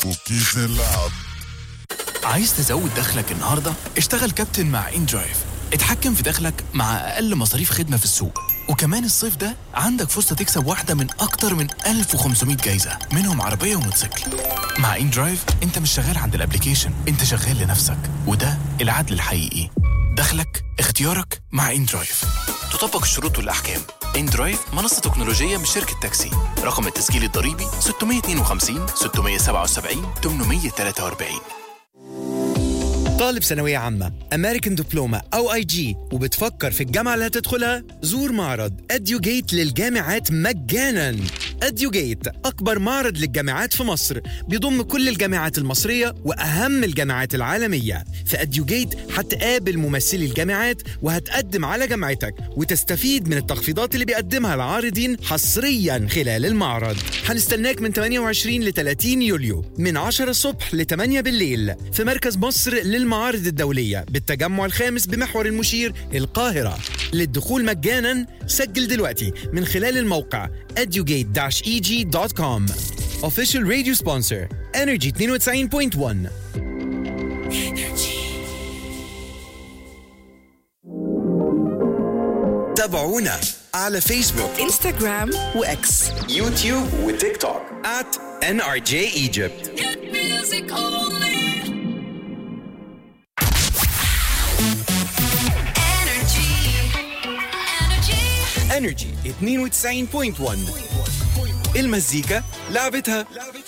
وكيف نلعب. عايز تزود دخلك النهاردة؟ اشتغل كابتن مع إندرايف. اتحكم في دخلك مع أقل مصاريف خدمة في السوق. وكمان الصيف ده عندك فرصة تكسب واحدة من أكتر من 1500 جايزة، منهم عربية وموتوسيكل. مع إندرايف انت مش شغال عند الابليكيشن، انت شغال لنفسك، وده العدل الحقيقي. دخلك اختيارك مع إندرايف. تطبق الشروط والأحكام. إندرايف منصة تكنولوجية من شركة تاكسي. رقم التسجيل الضريبي 652 677 843. طالب ثانوية عامة أمريكان دبلومة أو IG وبتفكر في الجامعة اللي هتدخلها؟ زور معرض أديوجيت للجامعات مجاناً. أديوجيت أكبر معرض للجامعات في مصر، بيضم كل الجامعات المصرية وأهم الجامعات العالمية. في أديوجيت هتقابل ممثلي الجامعات وهتقدم على جامعتك وتستفيد من التخفيضات اللي بيقدمها العارضين حصرياً خلال المعرض. هنستناك من 28 ل 30 يوليو من 10 الصبح ل 8 بالليل في مركز مصر للمعارض الدولية بالتجمع الخامس بمحور المشير القاهرة. للدخول مجاناً سجل دلوقتي من خلال الموقع edugate-eg.com. Official radio sponsor Energy 92.1. تابعونا على فيسبوك، انستغرام واكس، يوتيوب وتيك توك @NRJ Egypt. Energy 92.1. المزيكا لعبتها.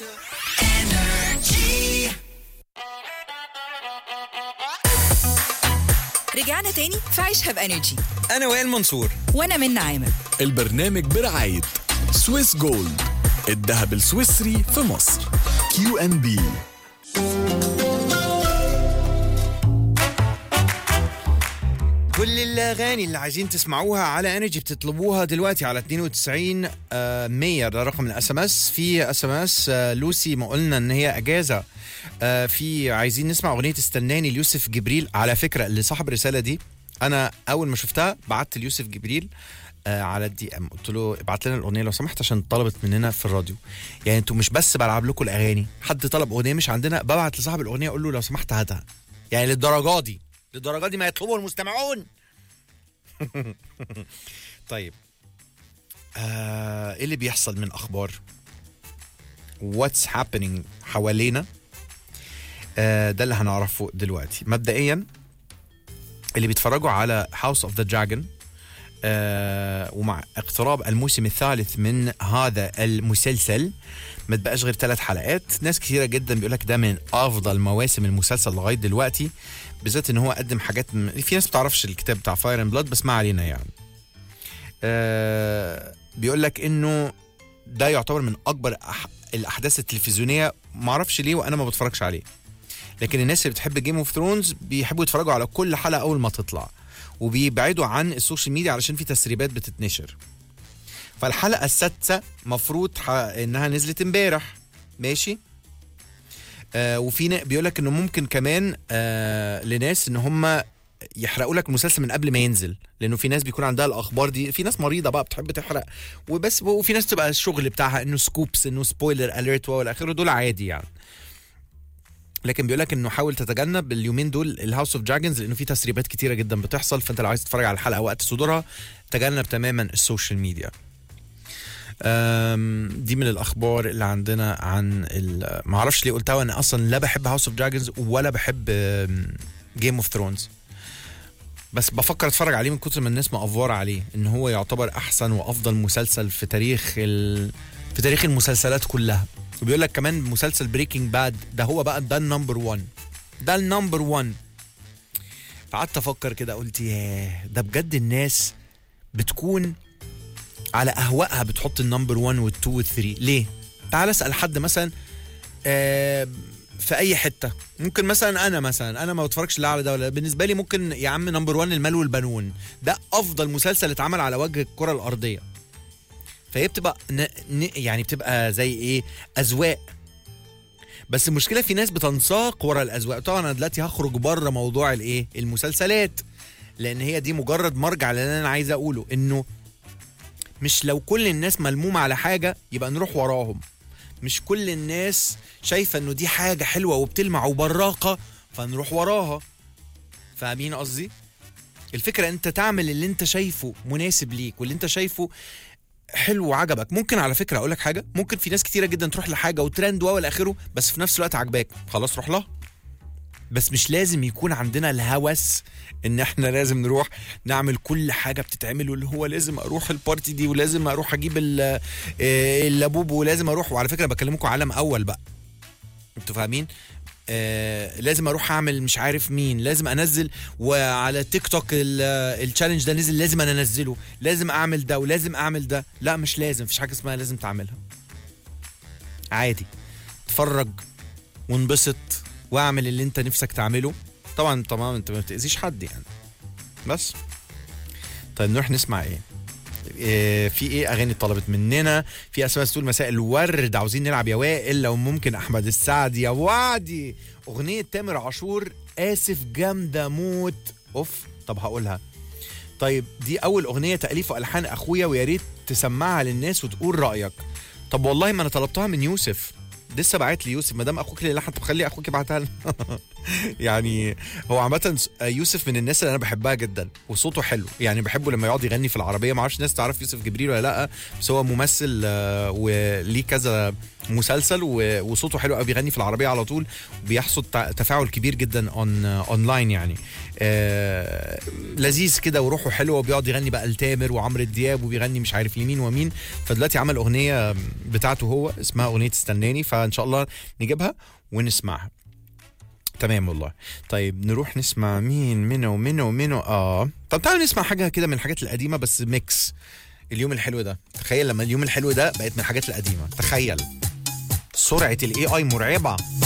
رجعنا تاني في عيشها بانرجي. أنا وائل منصور وانا من عامر. البرنامج برعاية سويس جولد، الذهب السويسري في مصر. QNB. كل الأغاني اللي عايزين تسمعوها على انرجي بتطلبوها دلوقتي على 92 100. ده رقم الSMS. في SMS لوسي ما قلنا ان هي اجازة. في عايزين نسمع اغنية استناني ليوسف جبريل. على فكرة اللي صاحب الرسالة دي انا اول ما شفتها بعت ليوسف جبريل على الDM، قلت له ابعت لنا الاغنيه لو سمحت عشان طلبت مننا في الراديو. يعني انتوا مش بس بلعب لكم الاغاني، حد طلب اغنيه مش عندنا ببعت لصاحب الاغنيه اقول له لو سمحت هاتها. يعني للدرجه دي ما يطلبه المستمعون. طيب ايه اللي بيحصل من اخبار؟ what's happening حوالينا؟ ده اللي هنعرفه دلوقتي. مبدئيا اللي بيتفرجوا على House of the Dragon ومع اقتراب الموسم الثالث من هذا المسلسل، ما تبقاش غير 3 حلقات. ناس كثيرة جدا بيقولك ده من أفضل مواسم المسلسل لغاية دلوقتي، بالذات إن هو قدم حاجات في ناس بتعرفش الكتاب بتاع فاير اند بلاد، بس ما علينا يعني. بيقولك إنه ده يعتبر من أكبر الأحداث التلفزيونية. ما أعرفش ليه وأنا ما بتفرجش عليه، لكن الناس اللي بتحب جيم اوف ثرونز بيحبوا يتفرجوا على كل حلقة أول ما تطلع، وبيبعدوا عن السوشيال ميديا علشان في تسريبات بتتنشر. فالحلقة السادسة مفروض انها نزلت امبارح، ماشي. وفي بيقولك انه ممكن كمان لناس ان هم يحرقوا لك المسلسل من قبل ما ينزل، لانه في ناس بيكون عندها الاخبار دي، في ناس مريضة بقى بتحب تحرق وبس، وفي ناس تبقى الشغل بتاعها انه سكوبس، انه سبويلر اليرت والى اخره، دول عادي يعني. لكن بيقولك انه حاول تتجنب اليومين دول الهاوس اوف دراجونز، لانه في تسريبات كتيره جدا بتحصل، فانت لو عايز تتفرج على الحلقه وقت صدورها تجنب تماما السوشيال ميديا. دي من الاخبار اللي عندنا عن ما اعرفش ليه قلتها، وانا اصلا لا بحب هاوس اوف دراجونز ولا بحب جيم اوف ثرونز، بس بفكر اتفرج عليه من كتر ما الناس مقفوره عليه ان هو يعتبر احسن وافضل مسلسل في تاريخ المسلسلات كلها. وبيقول لك كمان مسلسل بريكنج باد ده هو بقى ده النمبر 1، ده النمبر 1. فقعدت افكر كده قلت ياه، ده بجد الناس بتكون على اهوائها بتحط النمبر 1 وال2 وال3 ليه؟ تعال اسال حد مثلا في اي حته، ممكن مثلا انا ما بتفرجش لا على ده ولا، بالنسبه لي ممكن يا عم نمبر 1 المال والبنون، ده افضل مسلسل اتعمل على وجه الكره الارضيه. فهي بتبقى يعني بتبقى زي ايه، اذواق. بس المشكله في ناس بتنساق ورا الاذواق. طبعا انا دلوقتي هخرج بره موضوع الايه المسلسلات، لان هي دي مجرد مرجع اللي انا عايز اقوله، انه مش لو كل الناس ملمومه على حاجه يبقى نروح وراهم. مش كل الناس شايفه انه دي حاجه حلوه وبتلمع وبراقه فنروح وراها. فاهمين قصدي؟ الفكره انت تعمل اللي انت شايفه مناسب ليك واللي انت شايفه حلو وعجبك. ممكن على فكره اقول لك حاجه، ممكن في ناس كتيره جدا تروح لحاجه وترند والى اخره بس في نفس الوقت عجباك، خلاص روح لها. بس مش لازم يكون عندنا الهوس ان احنا لازم نروح نعمل كل حاجه بتتعمل، واللي هو لازم اروح البارتي دي ولازم اروح اجيب اللابوب ولازم اروح. وعلى فكره بكلمكم عالم اول بقى، انتوا فاهمين؟ لازم اروح اعمل مش عارف مين، لازم انزل وعلى تيك توك التشالنج ده نزل لازم انا انزله، لازم اعمل ده ولازم اعمل ده. لا مش لازم، مفيش حاجه اسمها لازم تعملها. اتفرج وانبسط واعمل اللي انت نفسك تعمله. طبعا انت ما بتأذيش حد يعني. بس طيب نروح نسمع ايه؟ في ايه اغاني طلبت مننا؟ في اسماء تقول مساء الورد عاوزين نلعب يا وائل لو ممكن احمد السعد يا وعدي. اغنيه تامر عاشور اسف جامده موت. اوف طب هقولها. طيب دي اول اغنيه تاليف والحان اخويا ويا ريت تسمعها للناس وتقول رايك. طب والله ما انا طلبتها من يوسف، لسه بعت لي يوسف. ما دام اخوك اللي لحن طب خلي اخوك يبعتها لنا. يعني هو عامه يوسف من الناس اللي انا بحبها جدا وصوته حلو، يعني بحبه لما يقعد يغني في العربيه. ما اعرفش ناس تعرف يوسف جبريل ولا لا، بس هو ممثل وليه كذا مسلسل وصوته حلو قوي، بيغني في العربيه على طول وبيحصد تفاعل كبير جدا اونلاين يعني. لذيذ كده وروحه حلوه وبيقعد يغني بقى لتامر وعمرو دياب وبيغني مش عارف لمين ومين. فدلوقتي عمل اغنيه بتاعته هو اسمها اغنيه استناني، فان شاء الله نجيبها ونسمعها. تمام والله. طيب نروح نسمع مين منو. طب تعالوا نسمع حاجه كده من الحاجات القديمه بس ميكس. اليوم الحلو ده، تخيل لما اليوم الحلو ده بقت من الحاجات القديمه. تخيل سرعه الاي اي مرعبه.